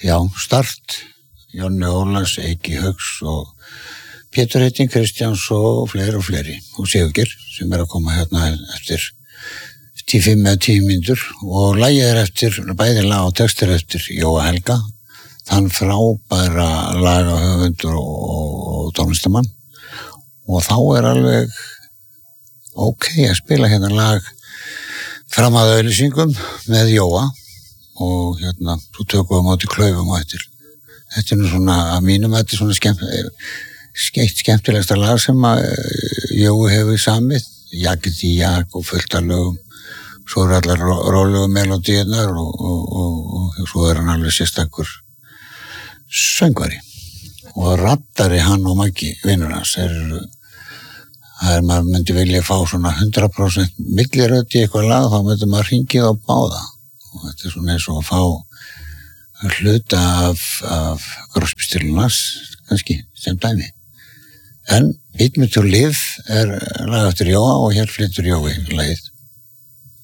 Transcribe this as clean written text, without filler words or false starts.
Já, Start, Jonni Ólafs, Eiki Hauks og Pétur Heiting Kristjáns og fleiri og Sigurgeir sem að koma hérna eftir 5 eða 10 mínútur og lagið eftir, bæði lag og textir eftir Jóa Helga, þann frábæra lagahöfundur og tónlistamann og þá alveg að spila hérna lag fram að auglýsingum með Jóa og hérna, svo tökum við á móti klaufum á eftir. Þetta nú svona, að mínum þetta svona skemmtilegsta lag sem að Jói hefur samið, Jakið í Jak og fullt af lögum, svo allar rólegu melodíurnar og svo hann alveg sérstakur söngvari og raddari hann og Maggi, vinur hans, maður myndi vilja fá svona 100% millirödd í eitthvað lag, þá myndi maður hringið á báða og þetta svona eins og að fá hluta af Crosby-Stills kannski, sem dæmi. En Beat Me to Live lag eftir Jóa og hér flytur Jói lagið.